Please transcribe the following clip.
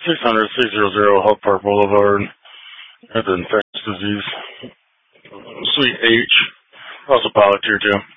600-600 Hope Park Boulevard at the infectious disease. Suite H. Also pilot tier 2.